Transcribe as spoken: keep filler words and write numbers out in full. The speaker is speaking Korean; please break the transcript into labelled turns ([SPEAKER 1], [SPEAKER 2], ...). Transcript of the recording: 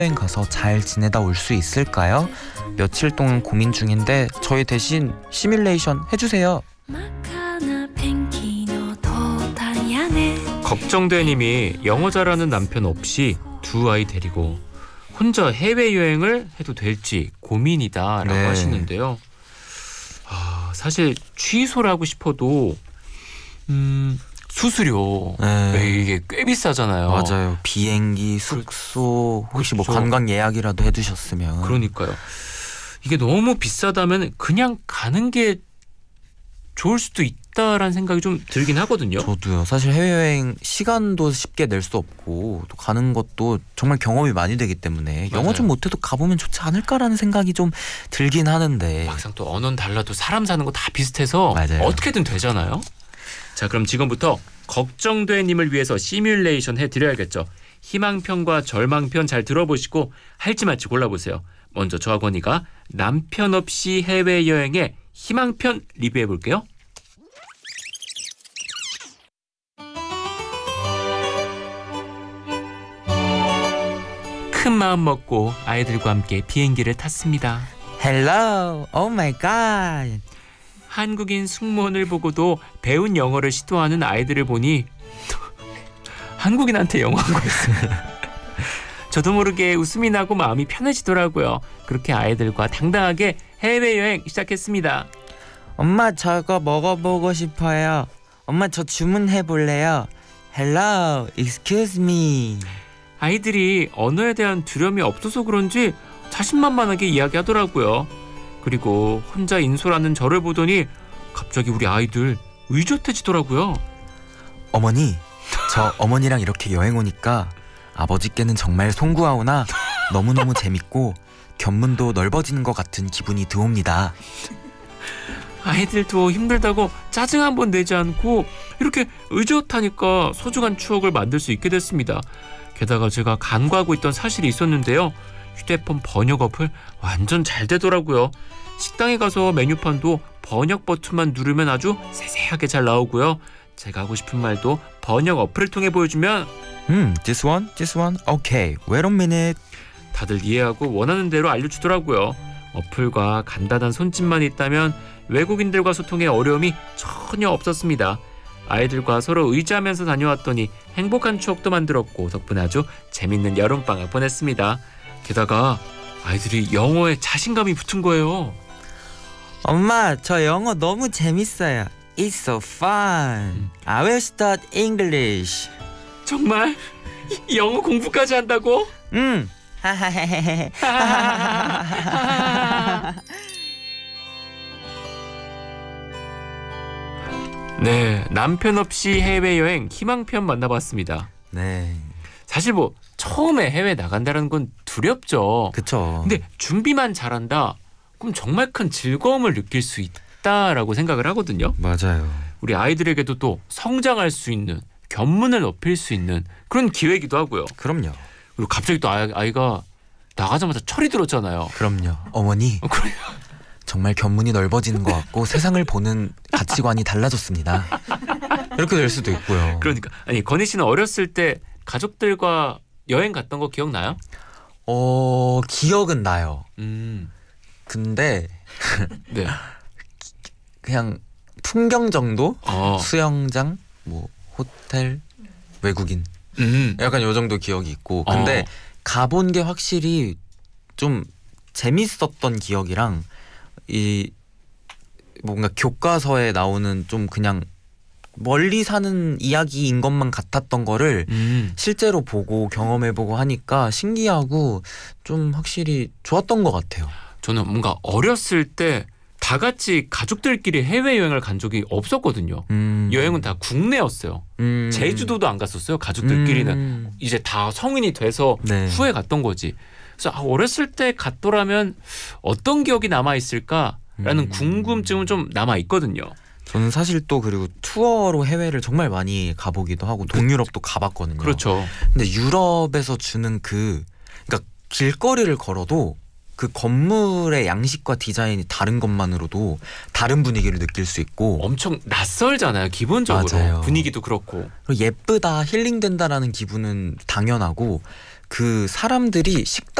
[SPEAKER 1] 여행 가서 잘 지내다 올 수 있을까요? 며칠 동안 고민 중인데 저희 대신 시뮬레이션 해주세요.
[SPEAKER 2] 걱정되님이 영어 잘하는 남편 없이 두 아이 데리고 혼자 해외여행을 해도 될지 고민이다라고
[SPEAKER 1] 네.
[SPEAKER 2] 하시는데요. 아, 사실 취소를 하고 싶어도 음, 수수료
[SPEAKER 1] 네.
[SPEAKER 2] 이게 꽤 비싸잖아요.
[SPEAKER 1] 맞아요. 비행기, 숙소, 혹시 뭐
[SPEAKER 2] 그렇죠.
[SPEAKER 1] 관광 예약이라도 해두셨으면.
[SPEAKER 2] 그러니까요. 이게 너무 비싸다면 그냥 가는 게 좋을 수도 있다라는 생각이 좀 들긴 하거든요.
[SPEAKER 1] 저도요. 사실 해외여행 시간도 쉽게 낼 수 없고 또 가는 것도 정말 경험이 많이 되기 때문에
[SPEAKER 2] 맞아요.
[SPEAKER 1] 영어 좀 못해도 가보면 좋지 않을까라는 생각이 좀 들긴 하는데.
[SPEAKER 2] 막상 또 언어는 달라도 사람 사는 거 다 비슷해서
[SPEAKER 1] 맞아요.
[SPEAKER 2] 어떻게든 되잖아요. 자, 그럼 지금부터 걱정되님을 위해서 시뮬레이션 해드려야겠죠. 희망편과 절망편 잘 들어보시고 할지 말지 골라보세요. 먼저 저와 권희가 남편 없이 해외여행의 희망편 리뷰해볼게요. 큰 마음 먹고 아이들과 함께 비행기를 탔습니다.
[SPEAKER 1] Hello, oh my god.
[SPEAKER 2] 한국인 승무원을 보고도 배운 영어를 시도하는 아이들을 보니 한국인한테 영어한 거였어요. 저도 모르게 웃음이 나고 마음이 편해지더라고요. 그렇게 아이들과 당당하게 해외여행 시작했습니다.
[SPEAKER 1] 엄마 저거 먹어보고 싶어요. 엄마 저 주문해 볼래요. Hello, excuse me.
[SPEAKER 2] 아이들이 언어에 대한 두려움이 없어서 그런지 자신만만하게 이야기하더라고요. 그리고 혼자 인솔하는 저를 보더니 갑자기 우리 아이들 의젓해지더라고요.
[SPEAKER 1] 어머니, 저 어머니랑 이렇게 여행 오니까 아버지께는 정말 송구하오나 너무너무 재밌고 견문도 넓어지는 것 같은 기분이 드옵니다.
[SPEAKER 2] 아이들도 힘들다고 짜증 한 번 내지 않고 이렇게 의젓하니까 소중한 추억을 만들 수 있게 됐습니다. 게다가 제가 간과하고 있던 사실이 있었는데요. 휴대폰 번역 어플 완전 잘 되더라고요. 식당에 가서 메뉴판도 번역 버튼만 누르면 아주 세세하게 잘 나오고요. 제가 하고 싶은 말도 번역 어플을 통해 보여주면
[SPEAKER 1] 음, this one, this one, okay, wait a minute.
[SPEAKER 2] 다들 이해하고 원하는 대로 알려주더라고요. 어플과 간단한 손짓만 있다면 외국인들과 소통에 어려움이 전혀 없었습니다. 아이들과 서로 의지하면서 다녀왔더니 행복한 추억도 만들었고 덕분에 아주 재밌는 여름방학 보냈습니다. 게다가 아이들이 영어에 자신감이 붙은 거예요.
[SPEAKER 1] 엄마 저 영어 너무 재밌어요. It's so fun. I will start English.
[SPEAKER 2] 정말? 영어 공부까지 한다고?
[SPEAKER 1] 음.
[SPEAKER 2] 네, 남편 없이 해외여행 희망편 만나봤습니다.
[SPEAKER 1] 네.
[SPEAKER 2] 사실 뭐 처음에 해외 나간다는 건 두렵죠.
[SPEAKER 1] 그쵸.
[SPEAKER 2] 근데 준비만 잘한다. 그럼 정말 큰 즐거움을 느낄 수 있다라고 생각을 하거든요.
[SPEAKER 1] 맞아요.
[SPEAKER 2] 우리 아이들에게도 또 성장할 수 있는, 견문을 높일 수 있는 그런 기회이기도 하고요.
[SPEAKER 1] 그럼요.
[SPEAKER 2] 그리고 갑자기 또 아이, 아이가 나가자마자 철이 들었잖아요.
[SPEAKER 1] 그럼요. 어머니
[SPEAKER 2] 어, 그래요.
[SPEAKER 1] 정말 견문이 넓어지는 것 같고 세상을 보는 가치관이 달라졌습니다. 이렇게 될 수도 있고요.
[SPEAKER 2] 그러니까 아니 건희 씨는 어렸을 때 가족들과 여행 갔던 거 기억나요?
[SPEAKER 1] 어 기억은 나요.
[SPEAKER 2] 음,
[SPEAKER 1] 근데
[SPEAKER 2] 네.
[SPEAKER 1] 그냥 풍경 정도?
[SPEAKER 2] 어,
[SPEAKER 1] 수영장, 뭐 호텔, 외국인
[SPEAKER 2] 음,
[SPEAKER 1] 약간 요 정도 기억이 있고 근데
[SPEAKER 2] 어.
[SPEAKER 1] 가본 게 확실히 좀 재밌었던 기억이랑 이 뭔가 교과서에 나오는 좀 그냥 멀리 사는 이야기인 것만 같았던 거를
[SPEAKER 2] 음.
[SPEAKER 1] 실제로 보고 경험해보고 하니까 신기하고 좀 확실히 좋았던 것 같아요.
[SPEAKER 2] 저는 뭔가 어렸을 때 다 같이 가족들끼리 해외여행을 간 적이 없었거든요.
[SPEAKER 1] 음.
[SPEAKER 2] 여행은 다 국내였어요.
[SPEAKER 1] 음.
[SPEAKER 2] 제주도도 안 갔었어요. 가족들끼리는.
[SPEAKER 1] 음.
[SPEAKER 2] 이제 다 성인이 돼서
[SPEAKER 1] 네.
[SPEAKER 2] 후에 갔던 거지. 그래서 아, 어렸을 때 갔더라면 어떤 기억이 남아있을까라는
[SPEAKER 1] 음.
[SPEAKER 2] 궁금증은 좀 남아있거든요.
[SPEAKER 1] 저는 사실 또 그리고 투어로 해외를 정말 많이 가보기도 하고 동유럽도 가봤거든요.
[SPEAKER 2] 그렇죠.
[SPEAKER 1] 근데 유럽에서 주는 그 그러니까 길거리를 걸어도 그 건물의 양식과 디자인이 다른 것만으로도 다른 분위기를 느낄 수 있고
[SPEAKER 2] 엄청 낯설잖아요. 기본적으로.
[SPEAKER 1] 맞아요.
[SPEAKER 2] 분위기도 그렇고.
[SPEAKER 1] 그리고 예쁘다 힐링된다라는 기분은 당연하고 그 사람들이 식당